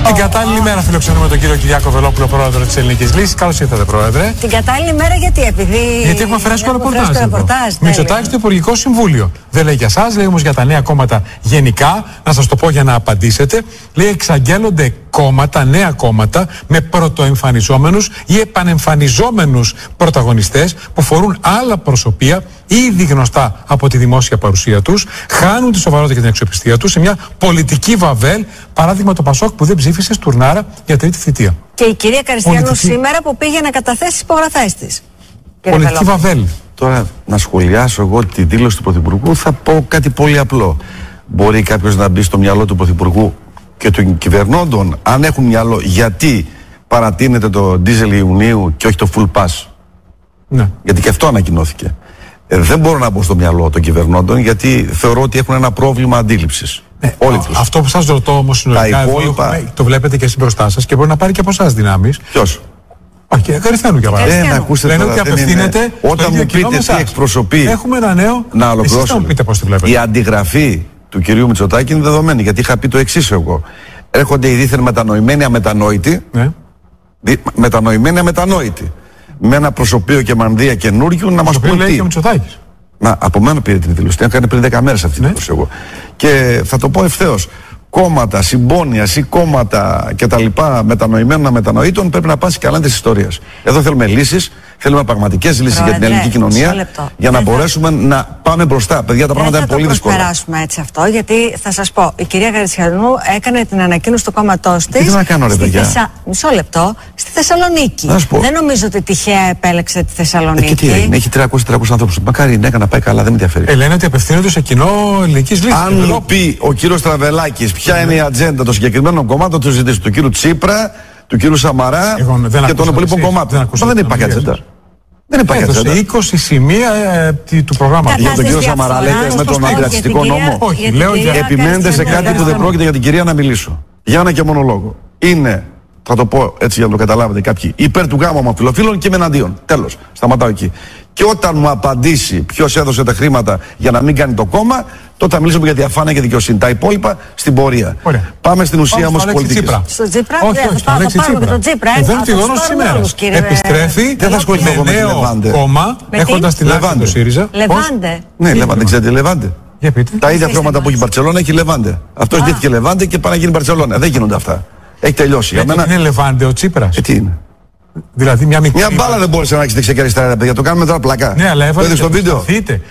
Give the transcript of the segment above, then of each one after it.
Την κατάλληλη μέρα φιλοξενούμε τον κύριο Κυριάκο Βελόπουλο, πρόεδρο της Ελληνικής Λύσης. Καλώς ήρθατε, πρόεδρε. Την κατάλληλη μέρα γιατί έχουμε φρέσκο ρεπορτάζ. Μητσοτάκης στο Υπουργικό Συμβούλιο. Δεν λέει για εσάς, λέει όμως για τα νέα κόμματα γενικά. Να σας το πω για να απαντήσετε. Λέει εξαγγέλλονται κόμματα, νέα κόμματα με πρωτοεμφανιζόμενους ή επανεμφανιζόμενους πρωταγωνιστές που φορούν άλλα προσωπία ήδη γνωστά από τη δημόσια παρουσία τους, χάνουν τη σοβαρότητα και την αξιοπιστία τους σε μια πολιτική βαβέλ. Παράδειγμα το Πασόκ που δεν ψήφισε στουρνάρα για τρίτη θητεία. Και η κυρία Καριστιανού σήμερα που πήγε να καταθέσει τις υπογραφές της. Πολιτική βαβέλ. Τώρα να σχολιάσω εγώ τη δήλωση του Πρωθυπουργού, θα πω κάτι πολύ απλό. Μπορεί κάποιος να μπει στο μυαλό του Πρωθυπουργού και των κυβερνώντων, αν έχουν μυαλό, γιατί παρατείνεται το ντίζελ Ιουνίου και όχι το full pass. Ναι. Γιατί και αυτό ανακοινώθηκε. Δεν μπορώ να μπω στο μυαλό των κυβερνώντων, γιατί θεωρώ ότι έχουν ένα πρόβλημα αντίληψης. Όλοι τους. Αυτό που σας ρωτώ όμως συνολικά, το βλέπετε και εσείς μπροστά σας και μπορεί να πάρει και από εσάς δυνάμεις. Ποιος? Όχι, Καριστιανού για παράδειγμα. Ακούστε λένε τώρα, ότι απευθύνεται. Όταν μου πείτε τι εκπροσωπεί. Έχουμε ένα νέο. Να ολοκληρώσω. Εσείς θα μου πείτε πώς τη βλέπετε. Η αντιγραφή του κυρίου Μητσοτάκη είναι δεδομένη. Γιατί είχα πει το εξής εγώ. Έρχονται οι δίθεν μετανοημένοι αμετανόητοι. Ναι. Μετανοημένοι αμετανόητοι. Με ένα προσωπείο και μανδύα καινούριου να μας πούν. Λέει και ο Μητσοτάκης. Να, από μένα πήρε την δήλωση. Την έκανε πριν 10 μέρες αυτή την δήλωση εγώ. Και θα το πω ευθέως. Κόμματα συμπόνιας ή κόμματα κτλ. Μετανοημένων αμετανοήτων πρέπει να πάνε στις καλάνδες της ιστορίας. Εδώ θέλουμε λύσεις, θέλουμε πραγματικές λύσεις για την ελληνική κοινωνία, για να μπορέσουμε να πάμε μπροστά. Παιδιά, τα πράγματα είναι πολύ δύσκολα. Δεν θα το προσπεράσουμε έτσι αυτό, γιατί θα σας πω, η κυρία Καριστιανού έκανε την ανακοίνωση του κόμματός της. Τι να κάνω, ρε παιδιά. Μισό λεπτό, στη Θεσσαλονίκη. Δεν νομίζω ότι τυχαία επέλεξε τη Θεσσαλονίκη. Και τι έγινε, έχει 300 ανθρώπους. Μακάρι ναι, να πάει καλά, δεν με ενδιαφέρει. Λένε ότι απευθύνονται σε κοινό ελληνικής λύσης. Αν μου πει ο κύριος Τραβελάκης ποια είναι η ατζέντα των συγκεκριμένων κομμάτων, του ζητήσει του κύριου Τσίπρα, του κύριου Σαμαρά και των υπολείπων κομμάτων. Δεν υπάρχει ατζέντα. Δεν υπάρχει ατζέντα. Σε 20 σημεία του προγράμματος. Για τον κύριο Σαμαρά λέτε με τον αντιρατσιστικό νόμο. Όχι, λέω για. Επιμένετε σε κάτι που δεν πρόκειται για την κυρία να μιλήσω. Για ένα και μόνο λόγο. Είναι, θα το πω έτσι για να το καταλάβετε κάποιοι, υπέρ του γάμου ομοφυλοφίλων και με εναντίον. Τέλος. Σταματάω εκεί. Και όταν μου απαντήσει ποιος έδωσε τα χρήματα για να μην κάνει το κόμμα, τότε θα μιλήσουμε για διαφάνεια και δικαιοσύνη. Τα υπόλοιπα στην πορεία. Ωραία. Πάμε στην ουσία όμως της πολιτικής. Στον Τσίπρα, όχι, θα πάρουμε και τον Τσίπρα. Δεν είναι γεγονός σήμερα. Επιστρέφει, δεν θα ασχοληθώ με νέο κόμμα, έχοντας την άκρη του ΣΥΡΙΖΑ. Λεβάντε. Ναι, Λεβάντε, ξέρετε Λεβάντε. Τα ίδια χρώματα που έχει η Μπαρτσελώνα έχει Λεβάντε. Αυτός ντύθηκε Λεβάντε και πάει να γίνει Μπαρτσελώνα. Δεν γίνονται αυτά. Έχει τελειώσει. Είναι Λεβάντε ο Τσίπρας. Τι είναι. Δηλαδή μια μπάλα δεν μπορούσε να έχει δεξιά και αριστερά, παιδιά. Το κάνουμε τώρα πλακά. Ναι, αλλά έβαλε. Το είδες στο βίντεο.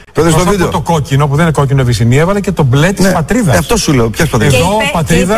Το κόκκινο που δεν είναι κόκκινο Βυσσινή, έβαλε και το μπλε της πατρίδας. Αυτό σου λέω. Ποια πατρίδα. Εδώ πατρίδα.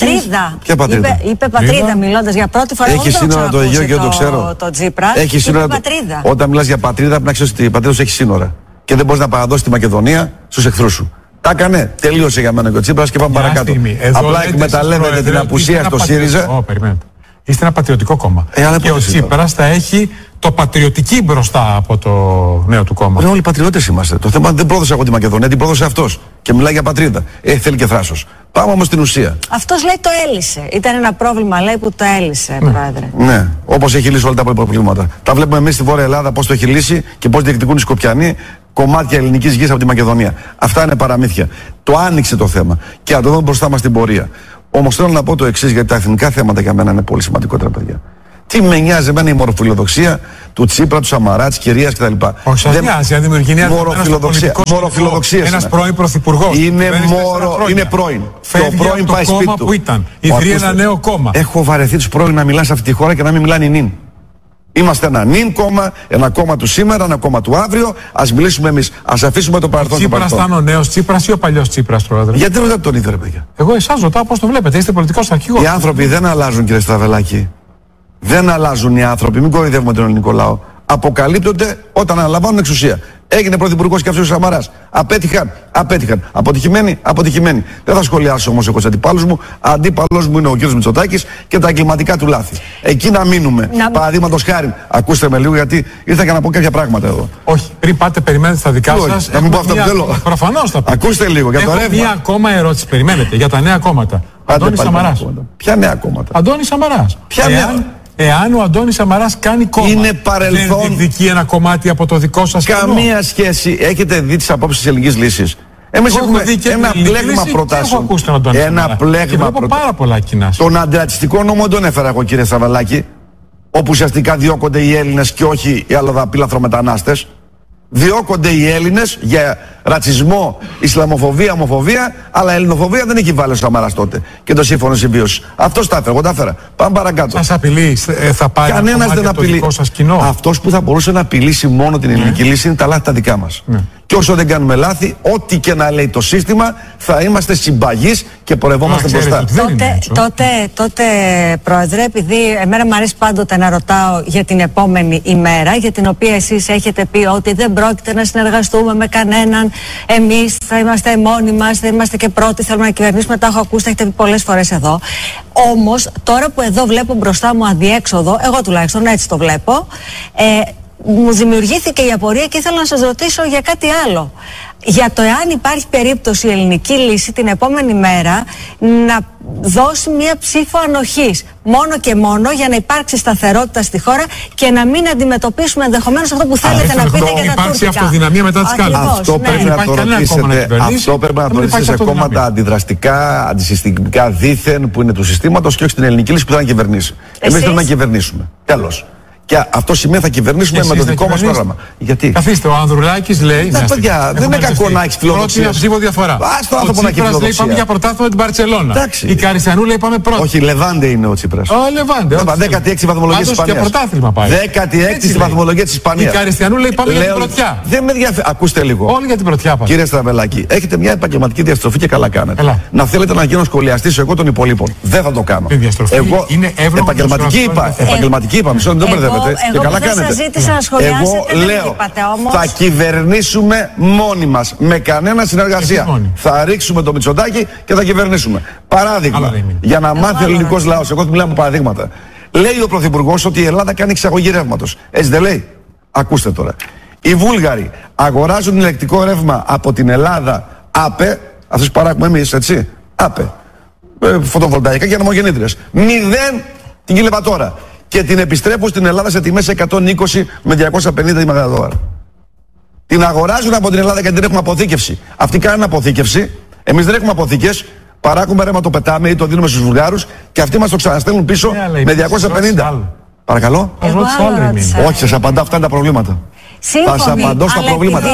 Ποια πατρίδα. Είπε πατρίδα μιλώντας για πρώτη φορά. Έχει σύνορα το Αιγαίο και το ξέρω. Έχει σύνορα. Όταν μιλάς για πατρίδα, πρέπει να ξέρεις ότι η πατρίδα σου έχει σύνορα. Και δεν μπορείς να παραδώσεις τη Μακεδονία στους εχθρούς σου. Τα έκανε, τελείωσε για μένα και ο Τσίπρας και πάμε παρακάτω. Απλά εκμεταλλεύεται την απουσία στο ΣΥΡΙΖΑ. Είστε ένα πατριωτικό κόμμα. Και ο Τσίπρας θα έχει το πατριωτική μπροστά από το νέο του κόμμα. Όλοι πατριώτες είμαστε. Το θέμα δεν πρόδωσα εγώ τη Μακεδονία, την πρόδωσε αυτός. Και μιλάει για πατρίδα. Θέλει και θράσος. Πάμε όμως στην ουσία. Αυτός λέει το έλυσε. Ήταν ένα πρόβλημα, λέει, που το έλυσε, πρόεδρε. Ναι, όπως έχει λύσει όλα τα προβλήματα. Τα βλέπουμε εμείς στη Βόρεια Ελλάδα πώς το έχει λύσει και πώς διεκδικούν οι Σκοπιανοί κομμάτια ελληνικής γης από τη Μακεδονία. Αυτά είναι παραμύθια. Το άνοιξε το θέμα. Και να το δούμε μπροστά μας στην πορεία. Όμως θέλω να πω το εξής, γιατί τα εθνικά θέματα για μένα είναι πολύ σημαντικότερα, παιδιά. Τι με νοιάζει εμένα η μοροφιλοδοξία του Τσίπρα, του Σαμαρά, της κυρίας κτλ. Όχι, σας νοιάζει, αν δημιουργεί μια μοροφιλοδοξία. Ένας πρώην πρωθυπουργός. Είναι πρώην. Φεύγει το πρώην πάει σπίτι του. Που ήταν. Ιδρύει ένα νέο κόμμα. Έχω βαρεθεί τους πρώην να μιλάνε σε αυτή τη χώρα και να μην μιλάνε νυν. Είμαστε ένα νυν κόμμα, ένα κόμμα του σήμερα, ένα κόμμα του αύριο. Ας μιλήσουμε εμείς. Ας αφήσουμε το παρελθόν. Τσίπρας ήταν ο νέος Τσίπρας ή ο παλιός Τσίπρας, πρόεδρε? Γιατί ρωτάτε τον ίδιο, ρε παιδιά? Εγώ εσάς ρωτάω πώς το βλέπετε. Είστε πολιτικός αρχηγός. Οι άνθρωποι δεν αλλάζουν, κύριε Στραβελάκη. Δεν αλλάζουν οι άνθρωποι. Μην κοροϊδεύουμε τον ελληνικό λαό. Αποκαλύπτονται όταν αναλαμβάνουν εξουσία. Έγινε πρωθυπουργός και αυτός ο Σαμαράς. Απέτυχαν. Αποτυχημένοι. Δεν θα σχολιάσω όμως εγώ τους αντιπάλους μου. Αντίπαλος μου είναι ο κύριος Μητσοτάκης και τα εγκληματικά του λάθη. Εκεί να μείνουμε. Παραδείγματος χάρη. Ακούστε με λίγο, γιατί ήρθα για να πω κάποια πράγματα εδώ. Όχι, πριν πάτε, περιμένετε τα δικά σας. Να μην πω αυτό που θέλω. Προφανώς θα πείτε. Ακούστε λίγο για το ρεύμα. Μια ακόμα ερώτηση. Περιμένετε για τα νέα κόμματα. Αντώνης Σαμαράς. Ποια νέα κόμματα? Αντώνης Σαμαράς. Εάν ο Αντώνης Σαμαράς κάνει κόμμα, είναι παρελθόν, δεν διεκδικεί ένα κομμάτι από το δικό σας καμία σχέση. Έχετε δει τις απόψεις της Ελληνικής Λύσης? Εμείς έχουμε ένα πλέγμα προτάσεων. Ένα πλέγμα προτάσεων. Τον αντιρατσιστικό νόμο τον έφερα εγώ, κύριε Στραβελάκη, όπου ουσιαστικά διώκονται οι Έλληνες και όχι οι αλλοδαποί λαθρομετανάστες. Διώκονται οι Έλληνες για ρατσισμό, Ισλαμοφοβία, ομοφοβία, αλλά ελληνοφοβία δεν έχει βάλει ο Σαμαράς τότε. Και το σύμφωνο συμβίωσης. Αυτό τα έφερα, εγώ τα έφερα. Πάμε παρακάτω. Σας απειλεί, θα πάρει κανένας δεν απειλεί. Το δικό σας κοινό. Αυτός που θα μπορούσε να απειλήσει μόνο την ελληνική λύση είναι τα λάθη τα δικά μας. Και όσο δεν κάνουμε λάθη, ό,τι και να λέει το σύστημα, θα είμαστε συμπαγείς και πορευόμαστε μπροστά. Τότε, Πρόεδρε, επειδή εμένα μου αρέσει πάντοτε να ρωτάω για την επόμενη ημέρα, για την οποία εσείς έχετε πει ότι δεν πρόκειται να συνεργαστούμε με κανέναν, εμείς θα είμαστε μόνοι μας, δεν είμαστε και πρώτοι, θέλουμε να κυβερνήσουμε, τα έχω ακούσει, τα έχετε πει πολλές φορές εδώ. Όμως, τώρα που εδώ βλέπω μπροστά μου αδιέξοδο, εγώ τουλάχιστον έτσι το βλέπω, μου δημιουργήθηκε η απορία και ήθελα να σας ρωτήσω για κάτι άλλο. Για το εάν υπάρχει περίπτωση η ελληνική λύση την επόμενη μέρα να δώσει μια ψήφο ανοχής. Μόνο και μόνο για να υπάρξει σταθερότητα στη χώρα και να μην αντιμετωπίσουμε ενδεχομένως αυτό που θέλετε να πείτε για τα τουρκικά. Υπάρξει αυτοδυναμία μετά τις κάλπες. Αυτό πρέπει να το ρωτήσετε. Αυτό πρέπει να το ρωτήσετε σε κόμματα αντιδραστικά, αντισυστημικά δήθεν που είναι του συστήματος και όχι στην ελληνική λύση που θα κυβερνήσει. Εμείς θέλουμε να κυβερνήσουμε. Τέλος. Και αυτό σημαίνει θα κυβερνήσουμε με το δικό μας πρόγραμμα. Γιατί? Καθίστε, ο Ανδρουλάκης λέει. Παιδιά, δεν είναι κακό να έχει φιλοδοξία. Πρώτη ψήφο διαφορά. Ας το άνθρωπο να έχει φιλοδοξία. Λέει πάμε για πρωτάθλημα την Μπαρτσελώνα. Η Καριστιανού λέει πάμε πρώτη. Όχι, Λεβάντε είναι ο Τσίπρας. Λεβάντε. 16η βαθμολογία της Ισπανίας. Και πρωτάθλημα πάει. 16η στη βαθμολογία της Ισπανίας. Η Καριστιανού λέει πάμε για την πρωτιά. Δεν με ενδιαφέρει. Ακούστε λίγο. Όλοι για την πρωτιά πάμε. Κύριε Στραβελάκη, έχετε μια επαγγελματική διαστροφή και καλά κάνετε. Να θέλετε να γίνω σχολιαστής εγώ των υπολείπων. Δεν θα το κάνω. Εγώ επαγγελματική είπα, μισό δεν το μπερδεύετε. Και καλά κάνετε. Εγώ λέω, θα κυβερνήσουμε μόνοι μας, με κανένα συνεργασία. Θα ρίξουμε το Μητσοτάκη και θα κυβερνήσουμε. Παράδειγμα, για να μάθει ο ελληνικός λαός, εγώ μιλάω από παραδείγματα. Λέει ο Πρωθυπουργός ότι η Ελλάδα κάνει εξαγωγή ρεύματος. Έτσι δεν λέει? Ακούστε τώρα. Οι Βούλγαροι αγοράζουν ηλεκτρικό ρεύμα από την Ελλάδα ΑΠΕ, αυτούς παράγουμε εμείς, έτσι, ΑΠΕ, φωτοβολταϊκά και ανεμογεννήτριες. 0 την κιλοβατόρα. Και την επιστρέφουν στην Ελλάδα σε τιμές 120 με 250 τη μεγαβατόρα. Την αγοράζουν από την Ελλάδα γιατί δεν έχουμε αποθήκευση. Αυτοί κάνουν αποθήκευση, εμείς δεν έχουμε αποθήκες, παράγουμε ρεύμα, το πετάμε ή το δίνουμε στους Βουλγάρους και αυτοί μας το ξαναστέλνουν πίσω με 250. Παρακαλώ. Όχι, σας απαντά, αυτά είναι τα προβλήματα. Θα σας απαντώ στα προβλήματα.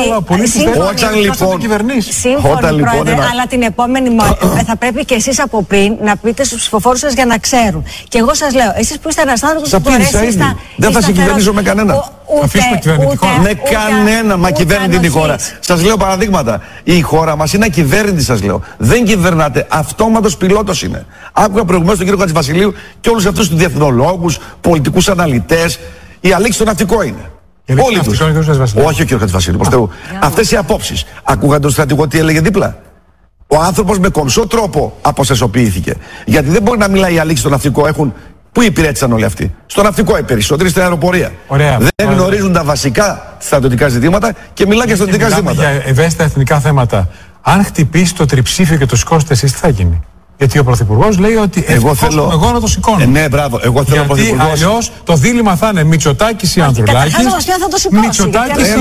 Σύμφωνοι, Πρόεδρε, αλλά την επόμενη μέρα θα πρέπει και εσείς από πριν να πείτε στους ψηφοφόρους σας για να ξέρουν. Και εγώ σας λέω, εσείς που είστε ένας άνθρωπος που αρέσει στα... Δεν θα συγκυβερνήσω με κανένα. Με κανένα, μα κυβέρνητη είναι η χώρα. Σας λέω παραδείγματα. Η χώρα μας είναι ακυβέρνητη, σας λέω. Δεν κυβερνάτε. Αυτόματος πιλότος είναι. Άκουγα προηγουμένως τον κύριο Χατζηβασιλείου και όλους αυτούς τους διεθνολόγους, πολιτικούς αναλυτές. Η αλήξη στο ναυτικό είναι. Όλοι τους. Όχι ο κ. Χατζηβασίλειου, προς Θεού. Αυτές οι απόψεις. Ακούγαν τον στρατηγό τι έλεγε δίπλα. Ο άνθρωπος με κομψό τρόπο αποστασιοποιήθηκε. Γιατί δεν μπορεί να μιλάει η αλήξη στο ναυτικό. Πού υπηρέτησαν όλοι αυτοί? Στο ναυτικό οι περισσότεροι, στην αεροπορία. Δεν γνωρίζουν τα βασικά στρατιωτικά ζητήματα και μιλάνε για στρατιωτικά ζητήματα. Για ευαίσθητα εθνικά θέματα. Αν χτυπήσει το τριψήφιο και το σηκώσετε εσείς, τι θα γίνει? Γιατί ο Πρωθυπουργός λέει ότι εγώ να το σηκώνω. Ναι, μπράβο. Εγώ θέλω γιατί αλλιώς το δίλημμα θα είναι Μητσοτάκης ή Ανδρουλάκης. Μητσοτάκης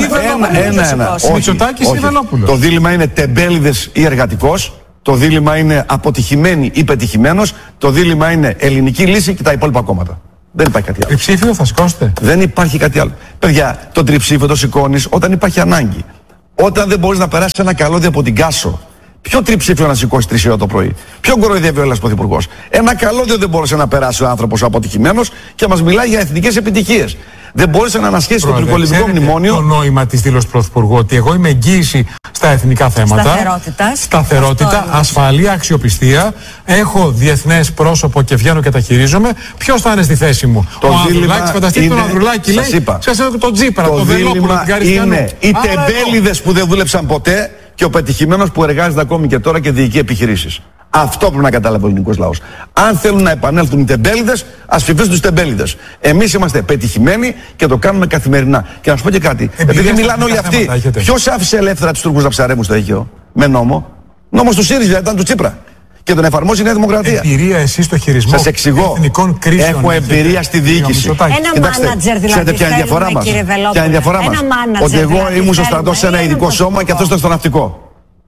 ή Βελόπουλος. Το δίλημμα είναι τεμπέληδες ή εργατικός. Το δίλημμα είναι αποτυχημένη ή πετυχημένος. Το δίλημμα είναι ελληνική λύση και τα υπόλοιπα κόμματα. Δεν υπάρχει κάτι άλλο. Τριψήφιο θα σηκώσετε? Δεν υπάρχει κάτι άλλο. Παιδιά, το τριψήφιο το σηκώνεις όταν υπάρχει ανάγκη. Όταν δεν μπορείς να περάσεις ένα καλώδιο από την Κάσο. Ποιο τριψήφιο να σηκώσει 3 ώρα το πρωί? Ποιον κοροϊδεύει ο Έλληνας Πρωθυπουργός? Ένα καλώδιο δεν μπόρεσε να περάσει ο άνθρωπος αποτυχημένος και μας μιλάει για εθνικές επιτυχίες. Δεν μπόρεσε να ανασχέσει το τουρκολιβικό μνημόνιο. Το νόημα της δήλωσης του Πρωθυπουργού ότι εγώ είμαι εγγύηση στα εθνικά θέματα. Σταθερότητα, ασφαλεία, αξιοπιστία. Έχω διεθνές πρόσωπο και βγαίνω και τα χειρίζομαι. Ποιος θα είναι στη θέση μου? Ο Ανδρουλάκης, φανταστείτε τον Ανδρουλάκη, λέει. Σας έχω τον Τσίπρα, τον Βελόπουλο, την Καριστιανού. Είναι οι τεμπέληδες που δεν δούλεψαν ποτέ και ο πετυχημένος που εργάζεται ακόμη και τώρα και διοικεί επιχειρήσεις. Αυτό πρέπει να καταλάβει ο ελληνικός λαός. Αν θέλουν να επανέλθουν οι τεμπέληδες, ας ψηφίσουν τους τεμπέληδες. Εμείς είμαστε πετυχημένοι και το κάνουμε καθημερινά. Και να σου πω και κάτι. Επειδή μιλάνε όλοι αυτοί, ποιος άφησε ελεύθερα τους Τούρκους να ψαρεύουν στο Αιγαίο? Με νόμο. Νόμος του ΣΥΡΙΖΑ ήταν του Τσίπρα. Και τον εφαρμόζει η Νέα Δημοκρατία. Εμπειρία εσείς στο χειρισμό εθνικών κρίσεων. Έχω εμπειρία στη διοίκηση. Ένα μάνατζερ δηλαδή. Ποια είναι η διαφορά μας? Ποια είναι η διαφορά μας? Ότι εγώ ήμουν στο στρατό σε ένα ειδικό σώμα και αυτός ήταν στο ναυτικό.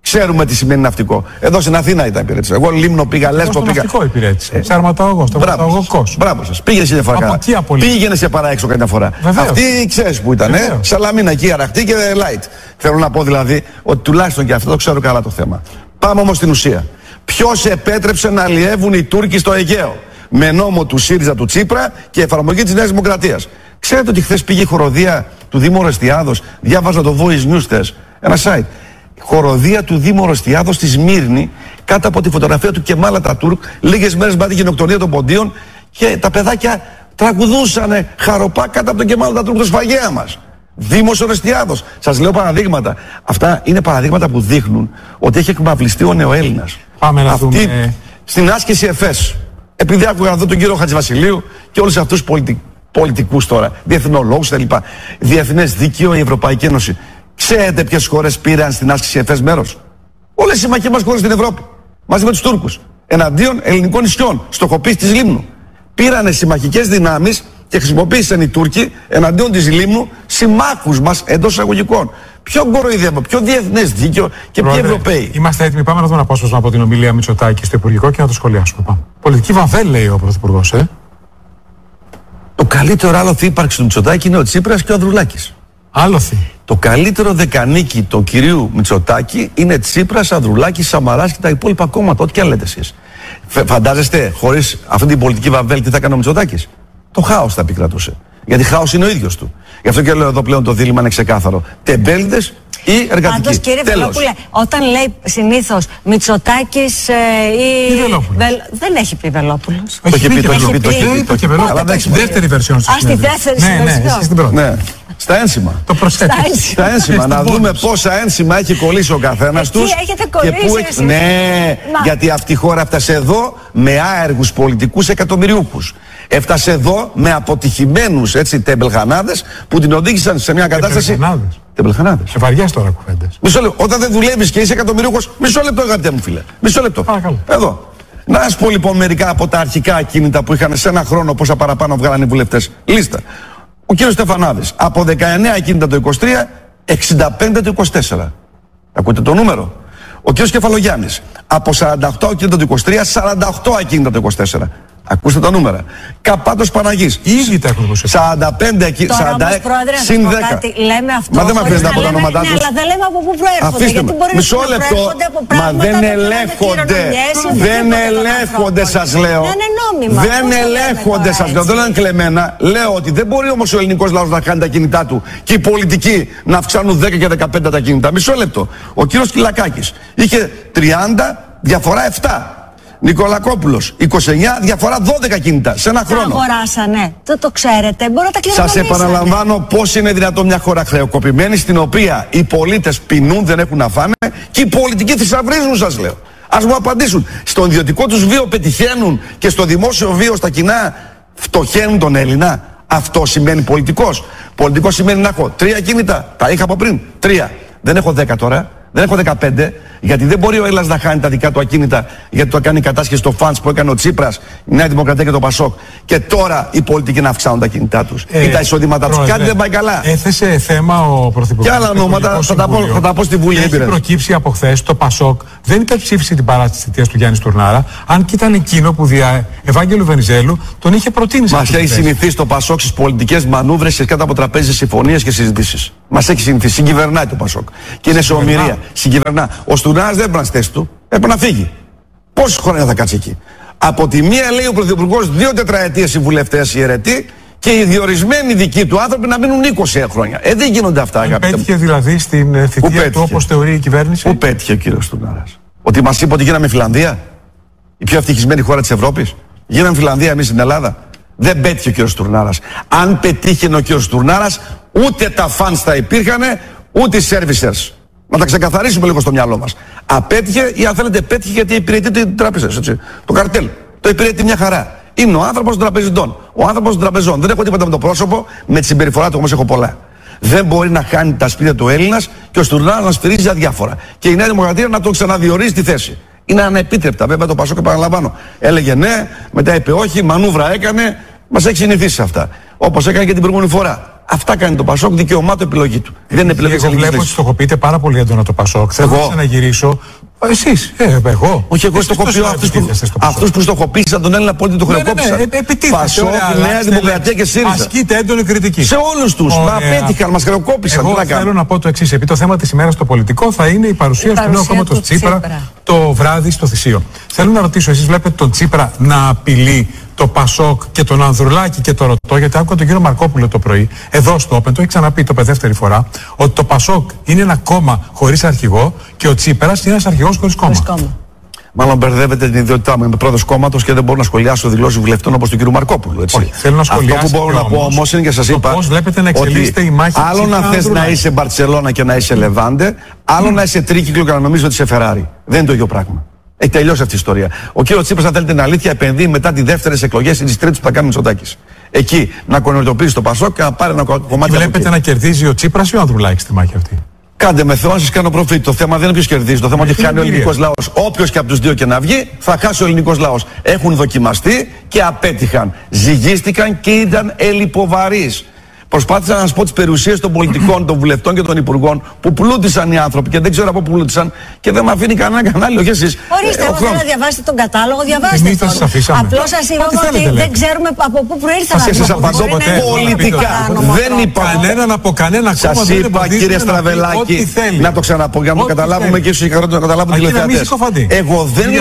Ξέρουμε τι σημαίνει ναυτικό. Εδώ στην Αθήνα ήταν υπηρέτησα. Εγώ Λίμνο πήγα, Λέσβο πήγα. Ναυτικό υπηρέτησε. Σε αρματαγωγό, στο αρματαγωγό. Μπράβο σας. Πήγαινε σε διαφορά. Πήγαινε σε παραέξω καμιά φορά. Βεβαίως. Αυτή ξέρεις που ήταν. Σαλαμίνα εκεί, Αραχτή και Light. Θέλω να πω δηλαδή ότι τουλάχιστον και αυτό το ξέρω καλά το θέμα. Πάμε όμως στην ουσία. Ποιος επέτρεψε να αλλιεύουν οι Τούρκοι στο Αιγαίο? Με νόμο του ΣΥΡΙΖΑ του Τσίπρα και εφαρμογή της Νέας Δημοκρατίας. Ξέρετε ότι χθες πήγε η χοροδία του Δήμου Ορεστιάδος, διάβαζα το Voice News χθες, ένα site. Χοροδία του Δήμου Ορεστιάδος στη Σμύρνη, κάτω από τη φωτογραφία του Κεμάλ Ατατούρκ, λίγες μέρες μετά την γενοκτονία των Ποντίων, και τα παιδάκια τραγουδούσανε χαροπά κάτω από τον Κεμάλ Ατατούρκ, το σφαγέα μας. Δήμος Ορεστιάδος. Σας λέω παραδείγματα. Αυτά είναι παραδείγματα που δείχνουν ότι έχει εκμαυλιστεί ο νεοέλληνας. Πάμε να δούμε. Στην άσκηση ΕΦΕΣ, επειδή άκουγα εδώ τον κύριο Χατζηβασιλείου και όλους αυτούς πολιτικούς τώρα, διεθνολόγους κτλ. Διεθνές δίκαιο, η Ευρωπαϊκή Ένωση. Ξέρετε ποιες χώρες πήραν στην άσκηση ΕΦΕΣ μέρος? Όλες οι συμμαχίες μας χώρες στην Ευρώπη. Μαζί με τους Τούρκους. Εναντίον ελληνικών νησιών, στοχοποίηση της Λίμνου. Πήρανε συμμαχικές δυνάμεις και χρησιμοποίησαν οι Τούρκοι εναντίον της Λίμνου συμμάχους μας εντός εισαγωγικών. Ποιο κοροϊδεύω, ποιο διεθνές δίκαιο και ποιοι Ευρωπαίοι? Είμαστε έτοιμοι. Πάμε να δούμε ένα απόσπασμα από την ομιλία Μητσοτάκη στο Υπουργικό και να το σχολιάσουμε. Πάμε. Πολιτική βαβέλ, λέει ο Πρωθυπουργός. Το καλύτερο άλοθη ύπαρξη του Μητσοτάκη είναι ο Τσίπρας και ο Ανδρουλάκης. Άλοθη. Το καλύτερο δεκανίκι του κυρίου Μητσοτάκη είναι Τσίπρας, Ανδρουλάκης, Σαμαράς και τα υπόλοιπα κόμματα. Ό,τι και αν λέτε εσείς. Φαντάζεστε, χωρίς αυτή την πολιτική βαβέλ, τι θα έκανε ο Μητσοτάκης? Το χάος θα επικρατούσε. Γιατί χάος είναι ο ίδιος του. Γι' αυτό και λέω εδώ πλέον το δίλημμα είναι ξεκάθαρο. Τεμπέληδες ή εργατικοί. Πάντως, κύριε Βελόπουλε, όταν λέει συνήθως Μητσοτάκης ή. Δεν έχει πει Βελόπουλος. Το έχει πει, το έχει πει. Αλλά δεν έχει δεύτερη βερσιόν. Στη δεύτερη βερσιόν. Ναι. Στα ένσημα. Το προσθέτεις. Στα ένσημα. Να δούμε πόσα ένσημα έχει κολλήσει ο καθένας τους. Έχετε κολλήσει. Ναι, γιατί αυτή η χώρα έφτασε εδώ με άεργους πολιτικούς εκατομμυριούχους. Έφτασε εδώ με αποτυχημένους τεμπελχανάδες που την οδήγησαν σε μια κατάσταση. Τεμπελχανάδες. Σε βαριές τώρα κουβέντες. Μισό λεπτό. Όταν δεν δουλεύεις και είσαι εκατομμυριούχος, μισό λεπτό, αγαπητέ μου φίλε. Μισό λεπτό. Παρακαλώ. Εδώ. Να σας πω λοιπόν μερικά από τα αρχικά ακίνητα που είχαν σε ένα χρόνο πόσα παραπάνω βγάλανε οι βουλευτές. Λίστα. Ο κύριος Στεφανάδης, από 19 ακίνητα το 23, 65 το 24. Ακούτε το νούμερο? Ο κύριος Κεφαλογιάννης, από 48 ακίνητα το 23, 48 ακίνητα το 24. Ακούστε τα νούμερα. Καπάτος Παναγής. Ήδη τα έχουν 45 εκεί, 46, συν 10. Λέμε αυτό. Μα δεν με αφήνετε από τα ονόματά τους. Ναι, αλλά δεν λέμε από πού προέρχονται. Αφήστε με. Μισό λεπτό. Μα δεν ελέγχονται. Δεν ελέγχονται, σας λέω. Δεν ελέγχονται, σας λέω. Δεν είναι κλεμμένα. Λέω ότι δεν μπορεί όμως ο ελληνικός λαός να κάνει τα κινητά του και οι πολιτικοί να αυξάνουν 10 και 15 τα κινητά. Μισό λεπτό. Ο κύριος Κυλακάκης είχε 30, διαφορά 7. Νικολακόπουλος, 29, διαφορά 12 κινητά σε ένα χρόνο. Τα αγοράσανε. Το ξέρετε. Μπορεί να τα κληρονομήσανε. Σας επαναλαμβάνω πώς είναι δυνατόν μια χώρα χρεοκοπημένη στην οποία οι πολίτες πεινούν, δεν έχουν να φάνε και οι πολιτικοί θησαυρίζουν, σας λέω. Ας μου απαντήσουν. Στον ιδιωτικό τους βίο πετυχαίνουν και στο δημόσιο βίο στα κοινά φτωχαίνουν τον Έλληνα. Αυτό σημαίνει πολιτικός. Πολιτικός σημαίνει να έχω 3 κίνητα. Τα είχα από πριν. 3. Δεν έχω 10 τώρα. Δεν έχω 15, γιατί δεν μπορεί ο Έλληνας να χάνει τα δικά του ακίνητα, γιατί το κάνει κατάσχεση στο φαντς που έκανε ο Τσίπρας, η Νέα Δημοκρατία και το Πασόκ. Και τώρα οι πολιτικοί να αυξάνουν τα κινητά τους ή τα εισοδήματά τους. Κάτι δεν πάει καλά. Έθεσε θέμα ο Πρωθυπουργός. Και άλλα ονόματα θα τα πω στη Βουλή. Έχει προκύψει από χθες το Πασόκ. Δεν υπερψήφισε την παράταση της θητείας του Γιάννη Στουρνάρα, αν και ήταν εκείνο που δια Ευάγγελου Βενιζέλου τον είχε προτείνει. Μας έχει συνηθίσει το Πασόκ στις πολιτικές μανούβρες και κάτω από τραπέζι συμφωνίες και συζητήσεις. Μας έχει συνηθίσει. Συγκυβερνάει το Πασόκ. Και είναι σε ομοιρία. Συγκυβερνά. Ο Στουρνάρας δεν έπρεπε να στέσει του. Έπρεπε να φύγει. Πόσες χρόνια θα κάτσει εκεί? Από τη μία λέει ο Πρωθυπουργός 2 τετραετίες οι βουλευτές οι αιρετοί και οι διορισμένοι δικοί του άνθρωποι να μείνουν 20 χρόνια. Δεν γίνονται αυτά, αγαπητέ. Πέτυχε δηλαδή στην θητεία του όπως θεωρεί η κυβέρνηση? Πού πέτυχε ο κύριος Στουρνάρας? Ότι μας είπε ότι γίναμε Φιλανδία, η πιο ευτυχισμένη χώρα της Ευρώπης? Γίναμε Φιλανδία εμείς στην Ελλάδα? Δεν πέτυχε ο κύριος Στουρνάρας. Αν πετύχαινε ο κύριος Στουρνάρας, ούτε τα φανς θα υπήρχανε, ούτε οι servicers. Να τα ξεκαθαρίσουμε λίγο στο μυαλό μας. Απέτυχε ή αν θέλετε πέτυχε γιατί υπηρετεί την τράπεζα. Το καρτέλ. Το υπηρετεί μια χαρά. Είναι ο άνθρωπος των τραπεζιτών. Ο άνθρωπος των τραπεζών. Δεν έχω τίποτα με το πρόσωπο, με τη συμπεριφορά του όμως έχω πολλά. Δεν μπορεί να χάνει τα σπίτια του Έλληνας και ο Στουρνάρας να σφυρίζει αδιάφορα. Και η Νέα Δημοκρατία να τον ξαναδιορίζει στη θέση. Είναι ανεπίτρεπτα. Βέβαια το Πασόκ, επαναλαμβάνω, έλεγε ναι, μετά είπε όχι, μανούβρα έκανε. Μας έχει συνηθίσει σε αυτά. Όπως έκανε και την προηγούμενη φορά. Αυτά κάνει το Πασόκ, δικαίωμά του, επιλογή του. Δεν είναι επιλογή της ελληνικής λύσης. Βλέπω ότι στοχοποιείτε πάρα πολύ έντονα το Πασόκ. Θέλω να ξαναγυρίσω. Εσείς, εγώ. Όχι, εγώ στοχοποιώ αυτούς που στοχοποίησαν τον Έλληνα πολίτη, του χρεοκόπησαν. Πασόκ, Νέα Δημοκρατία και ΣΥΡΙΖΑ. Ασκείται έντονη κριτική. Σε όλους τους. Μα απέτυχαν, μας χρεοκόπησαν. Εγώ θέλω να πω το εξής. Επειδή το θέμα της ημέρας στο πολιτικό θα είναι η παρουσία του νέου κόμματος Τσίπρα το βράδυ στο Θησίο. Θέλω να ρωτήσω, εσείς βλέπετε τον Τσίπρα να απειλεί το Πασόκ και τον Ανδρουλάκη και το ρωτώ, γιατί άκουγα τον κύριο Μαρκόπουλο το πρωί, εδώ στο Open, το έχει ξαναπεί το δεύτερη φορά, ότι το Πασόκ είναι ένα κόμμα χωρίς αρχηγό και ο Τσίπρας είναι ένας αρχηγός χωρίς κόμμα. Μάλλον μπερδεύετε την ιδιότητά μου. Είμαι πρόεδρος κόμματος και δεν μπορώ να σχολιάσω δηλώσεις βουλευτών όπως του κ. Μαρκόπουλου. Έτσι. Όχι, θέλω να σχολιάσω. Αυτό που μπορώ να πω όμως είναι και σας είπα. Πώς βλέπετε να εξελίσσεται η μάχη. Άλλο να θες να είσαι Μπαρτσελώνα και να είσαι Λεβάντε, άλλο να είσαι τρίκυκλο και να νομίζεις ότι είσαι Φεράρι. Δεν είναι το ίδιο πράγμα. Έχει τελειώσει αυτή η ιστορία. Ο κ. Τσίπρας, αν θέλετε την αλήθεια, επενδύει μετά τις δεύτερες εκλογές ή τις τρίτες που θα κάνει ο Μητσοτάκης. Εκεί να κονιορτοποιήσει το Πασόκ και να πάρει ένα κομμάτι. Βλέπετε να κερδίζει ο Τσίπρας ή ο Ανδρουλάκης στη μάχη αυτή. Κάντε με Θεό, να σας κάνω προφήτη. Το θέμα δεν είναι ποιος κερδίζει. Το θέμα είναι ότι χάνει ο ελληνικός λαός. Όποιος και από τους δύο και να βγει, θα χάσει ο ελληνικός λαός. Έχουν δοκιμαστεί και απέτυχαν. Ζυγίστηκαν και ήταν ελλιποβαρείς. Προσπάθησα να σας πω τις περιουσίες των πολιτικών, των βουλευτών και των υπουργών που πλούτησαν οι άνθρωποι και δεν ξέρω από πού πλούτησαν και δεν με αφήνει κανένα κανάλι. Όχι εσείς. Ορίστε, εγώ θέλω να διαβάσετε τον κατάλογο, διαβάστε τον. Απλώς σας είπαμε ότι δεν ξέρουμε από πού προήλθαν αυτά. Σας απαντώ πολιτικά. Δεν είπα κανέναν από κανένα κόμμα. Σας είπα, κύριε Στραβελάκη, να το ξαναπώ για να το καταλάβουμε και ίσως οι να καταλάβουν τηλεθεατές. Εγώ δεν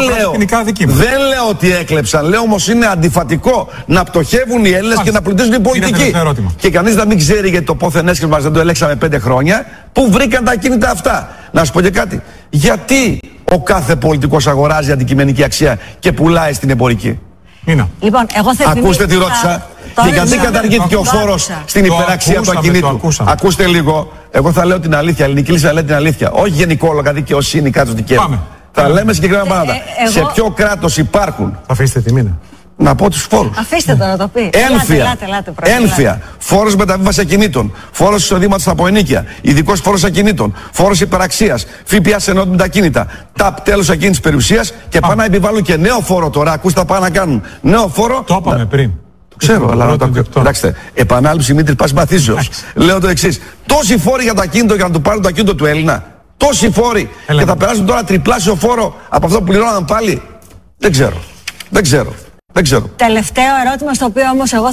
λέω ότι έκλεψαν. Λέω όμως είναι αντιφατικό να πτωχεύουν οι Έλληνες και να πλουτίζουν οι πολιτικοί. Και κανείς να μην ξέρει, γιατί το πόθεν έσχεσμα μας δεν το ελέγξαμε 5 χρόνια, πού βρήκαν τα ακίνητα αυτά. Να σου πω και κάτι. Γιατί ο κάθε πολιτικός αγοράζει αντικειμενική αξία και πουλάει στην εμπορική. Λοιπόν, εγώ θα ακούστε τι ρώτησα. Και γιατί καταργήθηκε ο φόρος στην υπεραξία του ακινήτου. Ακούστε λίγο. Εγώ θα λέω την αλήθεια. Η ελληνική λύση θα λέει την αλήθεια. Όχι γενικόλογα δικαιοσύνη, κράτος δικαίου. Θα λέμε συγκεκριμένα πράγματα. Σε ποιο κράτος υπάρχουν. Θα αφήσετε τη μήνα. Να πω τους φόρους. Αφήστε το να το πει. Ένφια. Φόρος μεταβίβασης ακινήτων. Φόρος εισοδήματος από ενοίκια. Ειδικός φόρος ακινήτων. Φόρος υπεραξίας. ΦΠΑ σε ενότητα ακίνητα. ΤΑΠ τέλος ακίνητης περιουσίας. Και πάνε να επιβάλλουν και νέο φόρο τώρα. Ακούστε, πάνε να κάνουν νέο φόρο. Το είπαμε πριν. Το ξέρω, αλλά εντάξει. Επανάληψη Μήτρης πάση μαθήσεως. Λέω το εξής. Τόσοι φόροι για το ακίνητο για να του πάρουν το ακίνητο του Έλληνα. Τόσοι φόροι. Και θα περάσουν τώρα τριπλάσιο φόρο από αυτό που πληρώναν πάλι. Δεν ξέρω. Τελευταίο ερώτημα στο οποίο όμως εγώ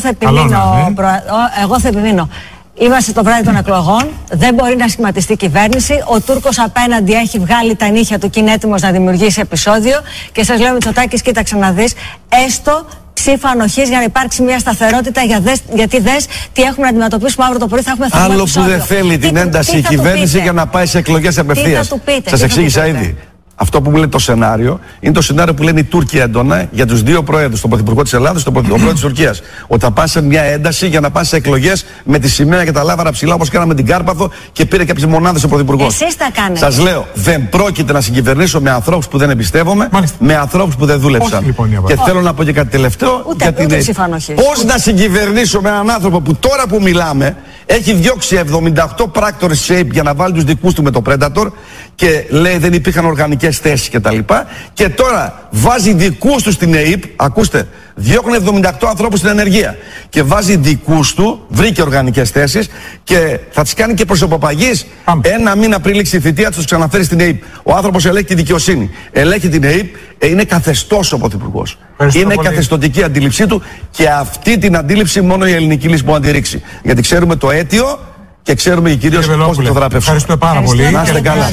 θα επιμείνω. Είμαστε το βράδυ των εκλογών, δεν μπορεί να σχηματιστεί κυβέρνηση. Ο Τούρκος απέναντι έχει βγάλει τα νύχια του και είναι έτοιμος να δημιουργήσει επεισόδιο. Και σας λέω, Μητσοτάκης, κοίταξε να δεις, έστω ψήφα ανοχής για να υπάρξει μια σταθερότητα. Γιατί δες τι έχουμε να αντιμετωπίσουμε αύριο το πρωί, θα έχουμε άλλο που δεν θέλει την ένταση η κυβέρνηση για να πάει σε εκλογές απευθείας. Σας εξήγησα ήδη. Αυτό που μου λέει το σενάριο είναι το σενάριο που λένε οι Τούρκοι έντονα για τους δύο πρόεδρους, τον Πρωθυπουργό της Ελλάδας και τον Πρωθυπουργό της Τουρκίας. Ότι θα πάνε σε μια ένταση για να πάνε σε εκλογές με τη σημαία και τα λάβαρα ψηλά όπως κάναμε την Κάρπαθο και πήρε κάποιες μονάδες ο Πρωθυπουργός. Εσείς τα κάνετε. Σας λέω, δεν πρόκειται να συγκυβερνήσω με ανθρώπους που δεν εμπιστεύομαι, με ανθρώπους που δεν δούλεψαν. Και θέλω να πω και κάτι τελευταίο. Πώς να συγκυβερνήσω με έναν άνθρωπο που τώρα που μιλάμε έχει διώξει 78 πράκτορες shape για να βάλει τους δικούς του με το Predator και λέει δεν υπήρχαν οργανικές θέσεις κτλ. Και τώρα βάζει δικούς του στην ΕΕΠ, ακούστε, διώχνει 78 ανθρώπους στην ενεργεία και βάζει δικούς του, βρήκε οργανικές θέσεις και θα τις κάνει και προσωποπαγής. Ένα μήνα πριν λήξει η θητεία τους ξαναφέρει στην ΕΕΠ. Ο άνθρωπος ελέγχει τη δικαιοσύνη, ελέγχει την ΕΕΠ, είναι καθεστώς ο Πρωθυπουργός. Είναι καθεστωτική αντίληψή του και αυτή την αντίληψη μόνο η ελληνική λύση μπορεί να τη ρίξει. Γιατί ξέρουμε το αίτιο και ξέρουμε κυρίως πώς το δράπευσουμε. Ευχαριστούμε πάρα πολύ. Να είστε καλά.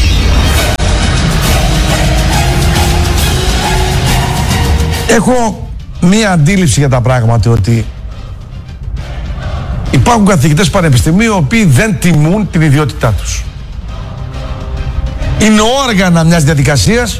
Έχω μία αντίληψη για τα πράγματα ότι υπάρχουν καθηγητές πανεπιστημίου οι οποίοι δεν τιμούν την ιδιότητά τους. Είναι όργανα μιας διαδικασίας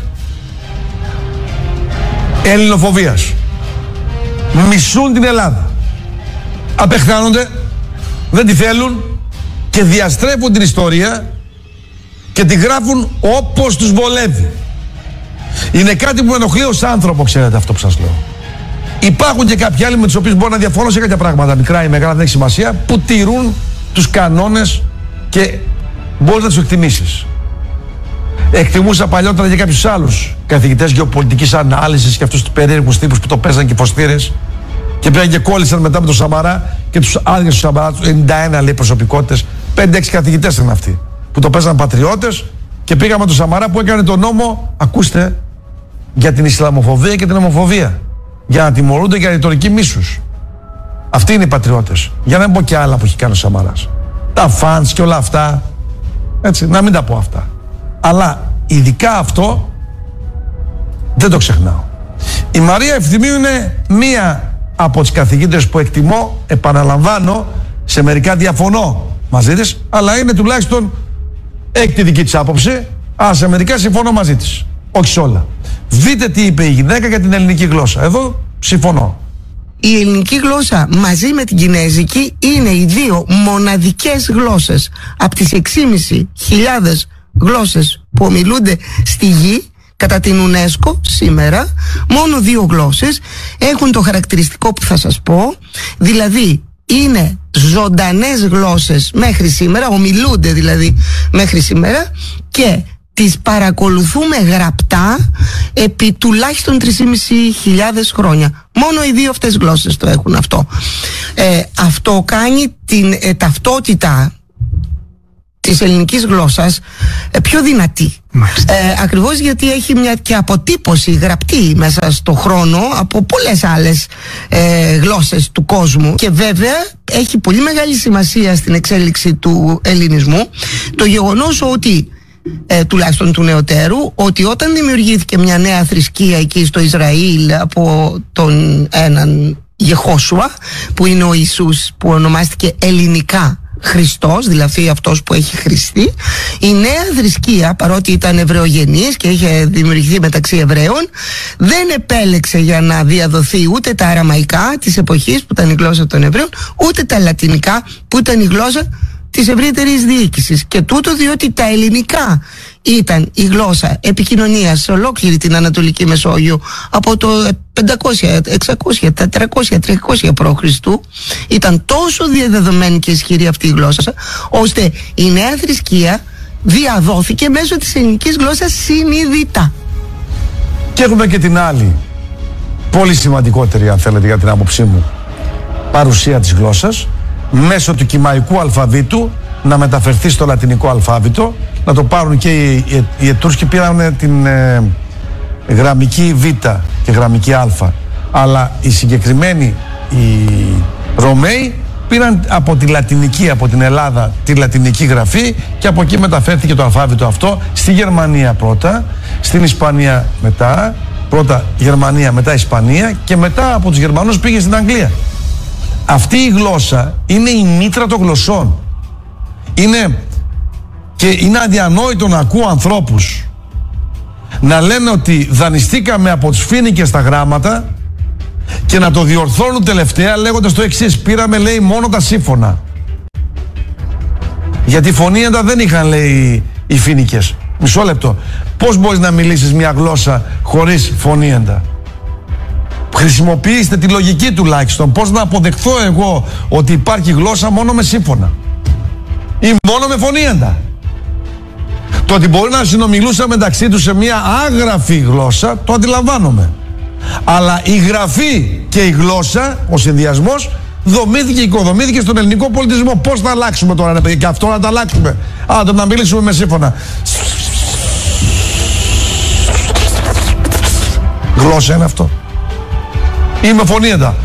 ελληνοφοβίας. Μισούν την Ελλάδα. Απεχθάνονται, δεν τη θέλουν και διαστρέφουν την ιστορία και τη γράφουν όπως τους βολεύει. Είναι κάτι που με ενοχλεί ως άνθρωπο, ξέρετε αυτό που σας λέω. Υπάρχουν και κάποιοι άλλοι με τους οποίους μπορώ να διαφωνώ σε κάποια πράγματα, μικρά ή μεγάλα, δεν έχει σημασία, που τηρούν τους κανόνες και μπορείς να τους εκτιμήσεις. Εκτιμούσα παλιότερα για κάποιους άλλους καθηγητές γεωπολιτικής ανάλυσης και αυτούς τους περίεργους τύπους που το παίζαν και φωστήρες και πήγαν και κόλλησαν μετά με τον Σαμαρά και τους άδειες του Σαμαρά, 91 λέει προσωπικότητες, 5-6 καθηγητές ήταν αυτοί που το παίζαν πατριώτες και πήγαμε τον Σαμαρά που έκανε τον νόμο, ακούστε, για την Ισλαμοφοβία και την ομοφοβία. Για να τιμωρούνται για ρητορική μίσους. Αυτοί είναι οι πατριώτες. Για να μην πω και άλλα που έχει κάνει ο Σαμαράς. Τα φανς και όλα αυτά. Έτσι, να μην τα πω αυτά. Αλλά ειδικά αυτό δεν το ξεχνάω. Η Μαρία Ευθυμίου είναι μία από τις καθηγήτρες που εκτιμώ, επαναλαμβάνω, σε μερικά διαφωνώ μαζί της, αλλά είναι τουλάχιστον έχει τη δική της άποψη, αλλά σε μερικά συμφωνώ μαζί της. Όχι σε όλα. Δείτε τι είπε η γυναίκα για την ελληνική γλώσσα. Εδώ συμφωνώ. Η ελληνική γλώσσα μαζί με την κινέζικη είναι οι δύο μοναδικές γλώσσες από τις 6.500 γλώσσες που ομιλούνται στη γη κατά την UNESCO σήμερα. Μόνο δύο γλώσσες έχουν το χαρακτηριστικό που θα σας πω, δηλαδή είναι ζωντανές γλώσσες μέχρι σήμερα, ομιλούνται δηλαδή μέχρι σήμερα και τις παρακολουθούμε γραπτά επί τουλάχιστον 3.500 χρόνια. Μόνο οι δύο αυτές γλώσσες το έχουν αυτό. Αυτό κάνει την ταυτότητα της ελληνικής γλώσσας πιο δυνατή. Ακριβώς γιατί έχει μια και αποτύπωση γραπτή μέσα στο χρόνο από πολλές άλλες γλώσσες του κόσμου και βέβαια έχει πολύ μεγάλη σημασία στην εξέλιξη του ελληνισμού το γεγονός ότι τουλάχιστον του νεωτέρου, ότι όταν δημιουργήθηκε μια νέα θρησκεία εκεί στο Ισραήλ από τον έναν Γεχόσουα που είναι ο Ιησούς που ονομάστηκε ελληνικά Χριστός, δηλαδή αυτός που έχει χρηστεί, η νέα θρησκεία, παρότι ήταν εβραιογενής και είχε δημιουργηθεί μεταξύ Εβραίων, δεν επέλεξε για να διαδοθεί ούτε τα αραμαϊκά της εποχής που ήταν η γλώσσα των Εβραίων, ούτε τα λατινικά που ήταν η γλώσσα της ευρύτερης διοίκησης. Και τούτο διότι τα ελληνικά ήταν η γλώσσα επικοινωνίας σε ολόκληρη την Ανατολική Μεσόγειο από το 500, 600, 400, 300 π.Χ. Ήταν τόσο διαδεδομένη και ισχυρή αυτή η γλώσσα, ώστε η νέα θρησκεία διαδόθηκε μέσω της ελληνικής γλώσσας συνειδητά. Και έχουμε και την άλλη, πολύ σημαντικότερη αν θέλετε για την άποψή μου, παρουσία της γλώσσας, μέσω του κυμαϊκού αλφαβήτου να μεταφερθεί στο λατινικό αλφάβητο, να το πάρουν και οι Ετούρσκοι πήραν την γραμμική Β και γραμμική Α, αλλά οι συγκεκριμένοι οι Ρωμαίοι πήραν από τη λατινική, από την Ελλάδα τη λατινική γραφή και από εκεί μεταφέρθηκε το αλφάβητο αυτό στη Γερμανία πρώτα, στην Ισπανία μετά, πρώτα Γερμανία μετά Ισπανία και μετά από τους Γερμανούς πήγε στην Αγγλία. Αυτή η γλώσσα είναι η μήτρα των γλωσσών. Είναι αδιανόητο να ακούω ανθρώπους να λένε ότι δανειστήκαμε από τους φοίνικες τα γράμματα και να το διορθώνουν τελευταία λέγοντας το εξής: πήραμε, λέει, μόνο τα σύμφωνα. Γιατί φωνήεντα δεν είχαν, λέει, οι φοίνικες. Μισό λεπτό. Πώς μπορείς να μιλήσεις μια γλώσσα χωρίς φωνήεντα? Χρησιμοποιήστε τη λογική τουλάχιστον. Πώς να αποδεχθώ εγώ ότι υπάρχει γλώσσα μόνο με σύμφωνα ή μόνο με φωνήεντα? Το ότι μπορεί να συνομιλούσαν μεταξύ τους σε μια άγραφη γλώσσα το αντιλαμβάνομαι. Αλλά η γραφή και η γλώσσα, ο συνδυασμός, δομήθηκε, οικοδομήθηκε στον ελληνικό πολιτισμό. Πώς θα αλλάξουμε τώρα, παιδιά, και αυτό να τα αλλάξουμε? Να μιλήσουμε με σύμφωνα. Γλώσσα είναι αυτό? Ή με φωνήεντα?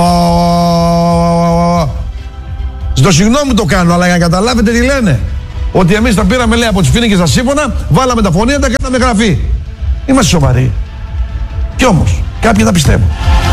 Στο συγγνώμη το κάνω, αλλά για να καταλάβετε τι λένε. Ότι εμείς τα πήραμε, λέει, από τις φοίνικες τα σύμφωνα, βάλαμε τα φωνήεντα και κάναμε γραφή. Είμαστε σοβαροί. Κι όμως, κάποιοι τα πιστεύουν.